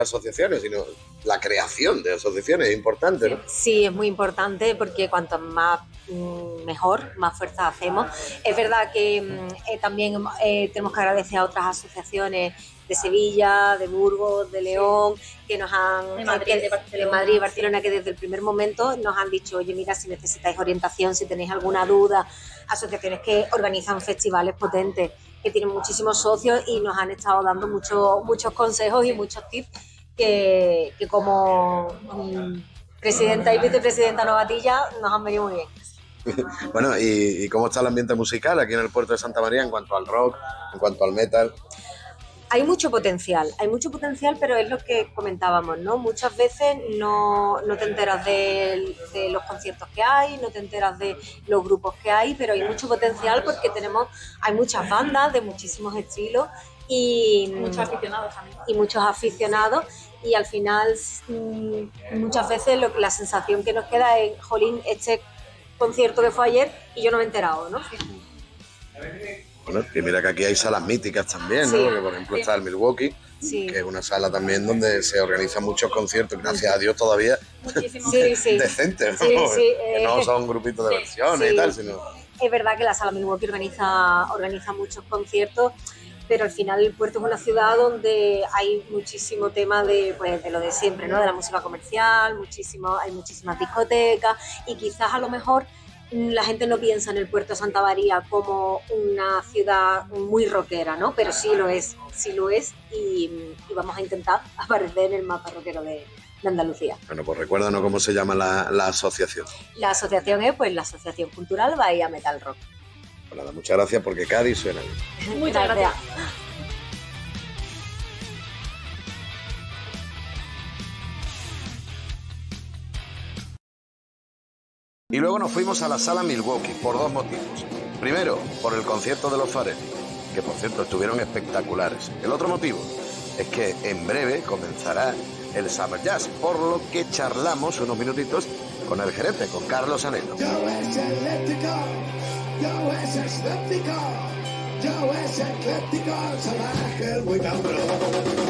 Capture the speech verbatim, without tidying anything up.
asociaciones, sino la creación de asociaciones es importante, ¿no? Sí, es muy importante porque cuanto más mejor, más fuerza hacemos. Es verdad que eh, también eh, tenemos que agradecer a otras asociaciones de Sevilla, de Burgos, de León, que nos han... De Madrid, que, de Barcelona. de Madrid y Barcelona, sí. Que desde el primer momento nos han dicho, oye, mira, si necesitáis orientación, si tenéis alguna duda, asociaciones que organizan festivales potentes, que tienen muchísimos socios y nos han estado dando mucho, muchos consejos y muchos tips que, que como mmm, presidenta y vicepresidenta novatilla nos han venido muy bien. Bueno, ¿y, ¿y cómo está el ambiente musical aquí en el puerto de Santa María en cuanto al rock, en cuanto al metal? Hay mucho potencial, hay mucho potencial, pero es lo que comentábamos, ¿no? Muchas veces no, no te enteras de, de los conciertos que hay, no te enteras de los grupos que hay, pero hay mucho potencial porque tenemos, hay muchas bandas de muchísimos estilos y muchos aficionados también. Y muchos aficionados y al final muchas veces lo, la sensación que nos queda es, jolín, este concierto que fue ayer y yo no me he enterado, ¿no? Bueno, y mira que aquí hay salas míticas también, ¿no? Sí. Porque, por ejemplo, está el Milwaukee, sí. Que es una sala también donde se organizan muchos conciertos, gracias a Dios todavía sí, sí. decentes, ¿no? Sí, sí, que eh, no son grupitos de versiones sí. y tal, sino... Es verdad que la sala Milwaukee organiza, organiza muchos conciertos, pero al final el puerto es una ciudad donde hay muchísimo tema de, pues, de lo de siempre, ¿no? De la música comercial, muchísimo, hay muchísimas discotecas y quizás a lo mejor la gente no piensa en el puerto de Santa María como una ciudad muy rockera, ¿no? Pero sí lo es, sí lo es y, y vamos a intentar aparecer en el mapa rockero de, de Andalucía. Bueno, pues recuérdanos cómo se llama la, la asociación. La asociación es pues la Asociación Cultural Bahía Metal Rock. Pues nada, muchas gracias porque Cádiz suena bien. Muchas gracias. Y luego nos fuimos a la sala Milwaukee por dos motivos. Primero, por el concierto de los Farelli, que por cierto estuvieron espectaculares. El otro motivo es que en breve comenzará el Summer Jazz, por lo que charlamos unos minutitos con el gerente, con Carlos Anelo. Yo es ecléctico, yo es escéptico, yo es ecléctico, salvaje, muy cabrón.